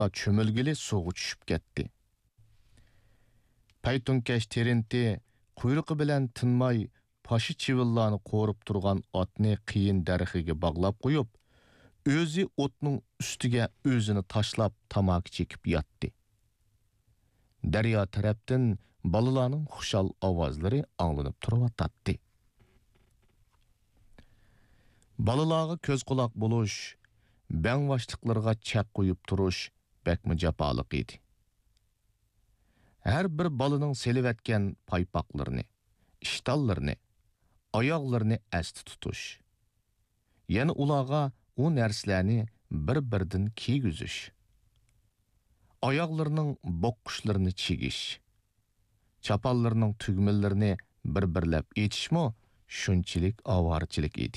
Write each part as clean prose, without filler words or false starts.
çömülgili suğu düşüp ketdi. Paytunkeş Terenti quyruqi bilan tinmay paşı çivillani qorup turgan atni qiyin daraxiga bağlap qo'yib, o'zi o'tning ustiga o'zini tashlab tamaki chekib yotdi. Daryo tarafdan balalarning xushal ovozlari anglanib turib. Balalarga ko'z quloq bo'lish, bangvoshliqlarga chaq qo'yib turish bakmi jafoliq edi. Her bir balaning selivetken paypaqlarını, ishtallarini, oyoqlarini asti tutish. Yana ularga o narsalarni bir-biridan kiygizish. Oyoqlarining boqqushlarini chegish. Chapallarning tugmallarini bir-birlab etishmi shunchalik ovorchilik edi.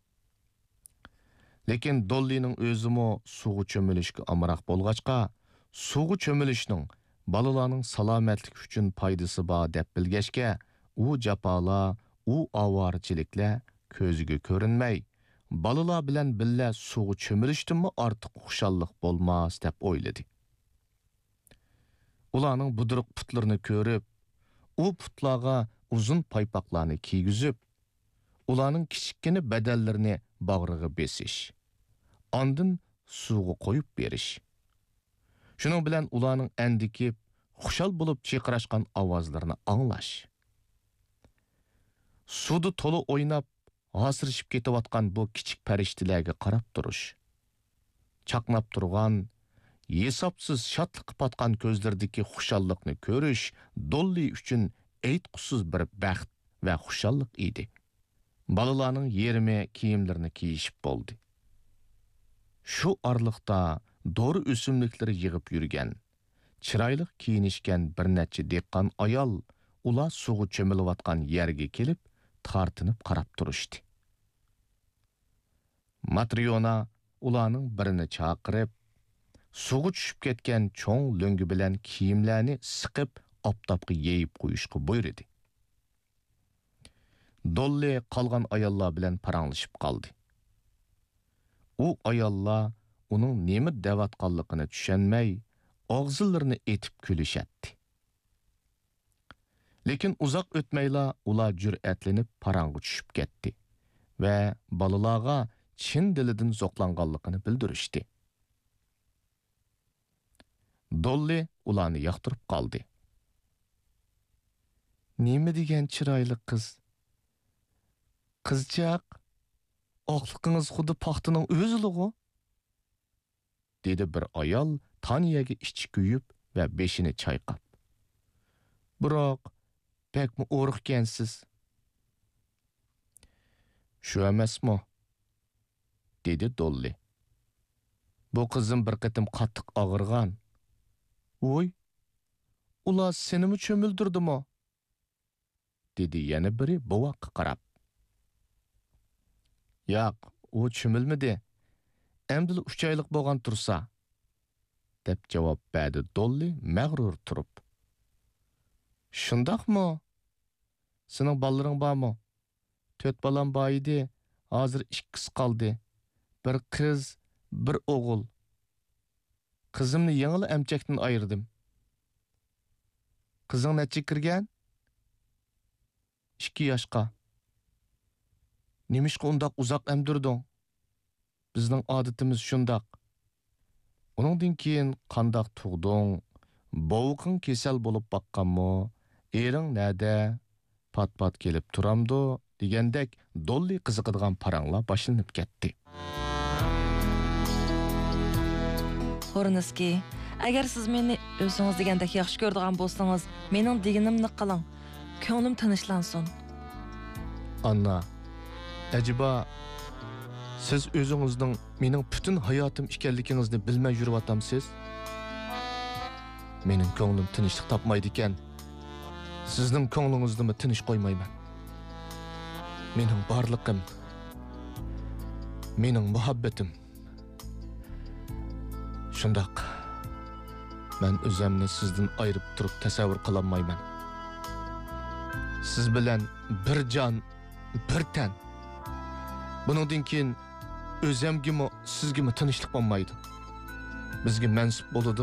Lekin Dollyning o'zimi suvga cho'milishga amroq bo'lg'achqa, suvga cho'milishning balalarning salomatlik uchun foydasi bor deb bilgachga, u jafolar, u ovorchiliklar ko'ziga ko'rinmay, balalar bilan billa suvga cho'milishdimi ortiq xushallik bo'lmas deb o'yladi. Ularning budruq putlarini ko'rib, u putlarga uzun paypoqlarni kiygizib, ularning kichikkina badallarini bag'riga besish, ondan suvga qo'yib berish. Shuning bilan ularning andikib, xushal bo'lib chaqirashgan ovozlarini anglash. Suvda to'la o'ynab, hasirishib ketayotgan bu kichik farishtalarga qarab turish. Chaqnab turgan, hisobsiz shodlik qipatgan ko'zlardagi xushallikni ko'rish Dolly uchun aytqusiz bir baxt va xushallik edi. Balalarning yerime kiyimlarini kiyishib bo'ldi. Shu orliqda doğru o'simlikleri yig'ib yurgan, chiroyli kiyinishgan bir necha dehqon ayol ular suvga cho'milayotgan yerga kelib, tartinib qarab turishdi. Matriona ularning birini chaqirib, suvga tushib ketgan cho'ng lo'ngi bilan kiyimlarni siqib, optopga yeyib qo'yishga buyurdi. Dolly qolgan ayollar bilan paranglashib qoldi. U ayollar uning nima devatqanligini tushunmay, og'zillarini etib kulishadi. Lekin uzoq o'tmayla ular jur'atlanib parangga tushib ketdi va balalarga chin dilidan zo'qlanganligini bildirishdi. Dolly ularni yoqtirib qoldi. Nima degan chiroyli qiz? Qizchaq, oqliqingiz xuddi paxtaning o'ziligu, dedi bir ayol Taniyaga ichi kuyib va beshini chayqab. Biroq, bakmi o'riqkansiz. Shu emasmi? dedi Dolly. Bu qizim bir qatim qattiq og'irgan. Voy, ular senimi cho'mildirdimi? dedi yana biri bovoqqa qarab. Yo'q, u cho'milmadi. Endi 3 oylik bo'lgan tursa, deb javob berdi Dolly mag'rur turib. Shundaqmi? Sening bolaring bormi? 4 bolam bor edi, hozir 2 qoldi. Bir qiz, bir o'g'il. Qizimni yengil emchakdan ayirdim. Qizing necha kirgan? 2 yoshga. Nimishqa undaq uzoq emdirding? Bizning odatimiz shundaq. Uningdan keyin qandaq tug'ding? Bovuqing kasal bo'lib baqqanmi? Ering nada? Pat-pat kelib turamdi, degandek Dolly qiziqadigan paranglar boshlanib ketdi. Xo'riniski, agar siz meni o'zingiz degandek yaxshi ko'radigan bo'lsangiz, mening deganimni qiling. Ko'nglim tinchlansin. Anna, acaba siz o'zingizning mening butun hayotim ekanligingizni bilmay yuryotamsiz? Mening ko'nglim tinchlik topmaydi ekan. Sizning ko'nglingizni tinch qo'ymayman. Mening borliqim, mening muhabbatim. Shundaq. Men o'zimni sizdan ayirib turib tasavvur qila olmayman. Siz bilan bir jon, bir tan. Buningdan keyin o'zimgimi, sizgimi tinchlik bo'lmaydi. bizga mansub bo'ladi